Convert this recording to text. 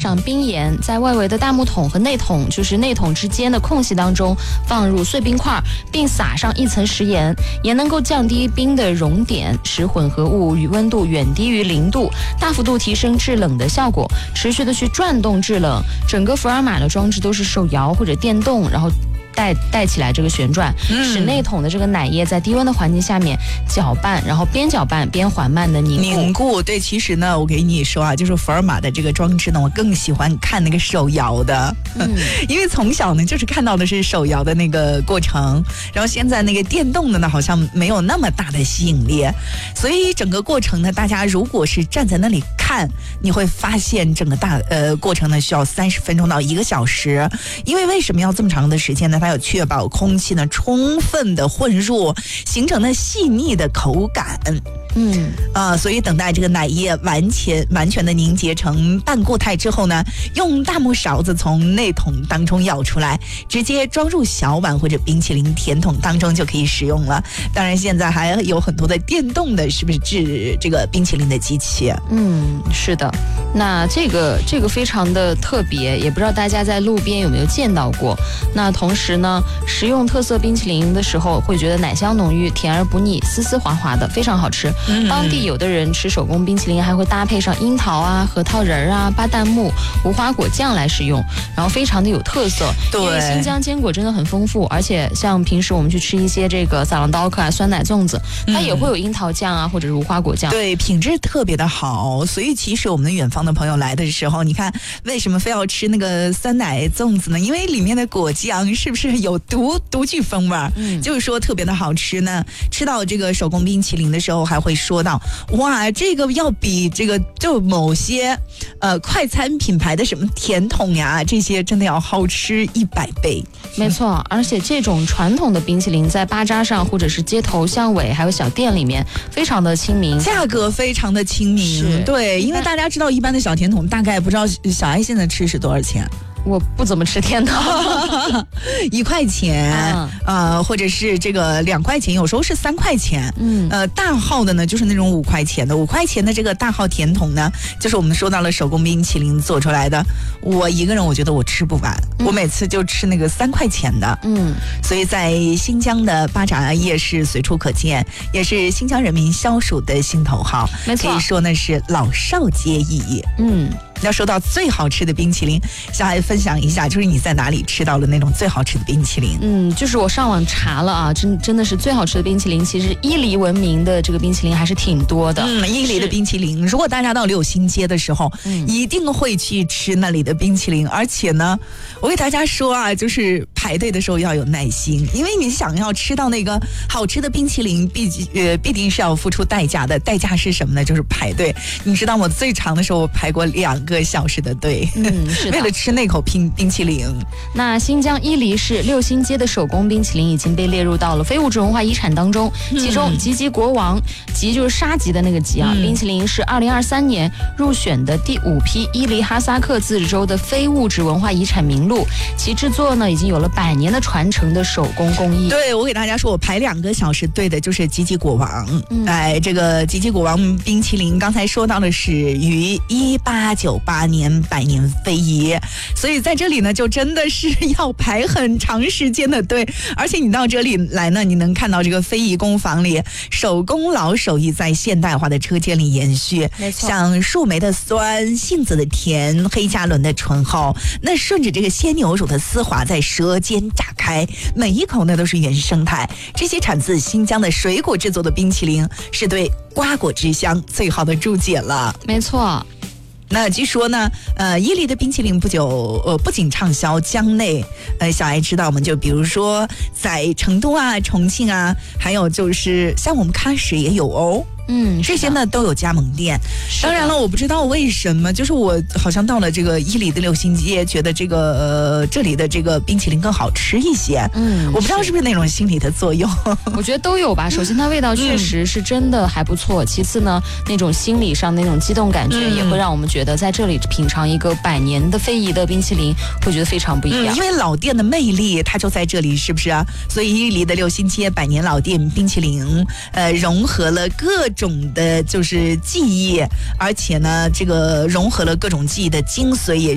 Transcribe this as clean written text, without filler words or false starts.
上冰盐，在外围的大木桶和内桶，就是内桶之间的空隙当中放入碎冰块，并撒上一层食盐，盐能够降低冰的熔点，使混合物与温度远低于0度，大幅度提升制冷的效果，持续的去转动制冷。整个福尔玛的装置都是手摇或者电动，然后带起来这个旋转，使内桶的这个奶液在低温的环境下面搅拌，然后边搅拌边缓慢的凝固。 对，其实呢，我给你说啊，就是福尔玛的这个装置呢，我更喜欢看那个手摇的，因为从小呢就是看到的是手摇的那个过程，然后现在那个电动的呢好像没有那么大的吸引力，所以整个过程呢，大家如果是站在那里看，你会发现整个过程呢需要30分钟到1个小时，因为为什么要这么长的时间呢？它要确保空气呢充分的混入，形成了细腻的口感。所以等待这个奶液完全的凝结成半固态之后呢，用大木勺子从内桶当中舀出来，直接装入小碗或者冰淇淋甜筒当中就可以使用了。当然现在还有很多的电动的，是不是制这个冰淇淋的机器？ 是的。那这个非常的特别，也不知道大家在路边有没有见到过。那同时呢，食用特色冰淇淋的时候，会觉得奶香浓郁，甜而不腻，丝丝滑滑的，非常好吃。当地有的人吃手工冰淇淋还会搭配上樱桃啊、核桃仁啊、巴旦木、无花果酱来使用，然后非常的有特色。 对， 因为新疆坚果真的很丰富，而且像平时我们去吃一些这个撒浪刀克啊、酸奶粽子，它也会有樱桃酱啊或者是无花果酱。 对，品质特别的好。所以其实我们的远方的朋友来的时候，你看为什么非要吃那个酸奶粽子呢？因为里面的果酱是不是有独具风味？就是说特别的好吃呢。吃到这个手工冰淇淋的时候，还会说到，哇，这个要比这个就某些快餐品牌的什么甜筒呀，这些真的要好吃100倍。 没错，而且这种传统的冰淇淋在巴扎上或者是街头巷尾还有小店里面非常的亲民， 价格非常的亲民。对，因为大家知道一般的小甜筒大概不知道小爱现在吃是多少钱。 我不怎么吃甜筒 ，1块钱，或者是这个2块钱，有时候是3块钱，大号的呢就是那种5块钱的，5块钱的这个大号甜筒呢，就是我们说到了手工冰淇淋做出来的。我一个人我觉得我吃不完，我每次就吃那个3块钱的，所以在新疆的巴扎夜市随处可见，也是新疆人民消暑的心头好， 没错， 可以说呢是老少皆宜。要说到最好吃的冰淇淋，小孩分享一下，就是你在哪里吃到了那种最好吃的冰淇淋？ 就是我上网查了啊，真的是最好吃的冰淇淋，其实伊犁闻名的这个冰淇淋还是挺多的。 伊犁的冰淇淋，如果大家到柳新街的时候，一定会去吃那里的冰淇淋。而且呢，我给大家说啊，就是排队的时候要有耐心，因为你想要吃到那个好吃的冰淇淋，必定是要付出代价的。代价是什么呢？就是排队。你知道我最长的时候，我排过2个小时的队， 是的为了吃那口冰淇淋。 那新疆伊犁市六星街的手工冰淇淋已经被列入到了非物质文化遗产当中，其中吉吉国王，吉就是沙吉的那个吉啊，冰淇淋是2023年入选的第5批伊犁哈萨克自治州的非物质文化遗产名录，其制作呢已经有了100年的传承的手工工艺。 对，我给大家说，我排2个小时队的就是吉吉国王。这个吉吉国王冰淇淋刚才说到的是于1898年100年非遗，所以在这里呢就真的是要排很长时间的队，而且你到这里来呢，你能看到这个非遗工坊里手工老手艺在现代化的车间里延续，像树莓的酸，杏子的甜，黑加仑的醇厚，那顺着这个鲜牛乳的丝滑在舌尖炸开，每一口呢都是原生态。这些产自新疆的水果制作的冰淇淋，是对瓜果之乡最好的注解了。 没错。 那据说呢，伊犁的冰淇淋不仅畅销疆内，小爱知道吗？就比如说在成都啊、重庆啊，还有就是像我们喀什也有哦。这些呢都有加盟店。当然了，我不知道为什么，就是我好像到了这个伊犁的六星街，觉得这个这里的这个冰淇淋更好吃一些。我不知道是不是那种心理的作用。 我觉得都有吧。首先它味道确实是真的还不错，其次呢，那种心理上的那种激动感觉也会让我们觉得在这里品尝一个100年的非遗的冰淇淋，会觉得非常不一样。 因为老店的魅力它就在这里，是不是啊？所以伊犁的六星街100年老店冰淇淋，融合了各种的就是记忆，而且呢，这个融合了各种记忆的精髓，也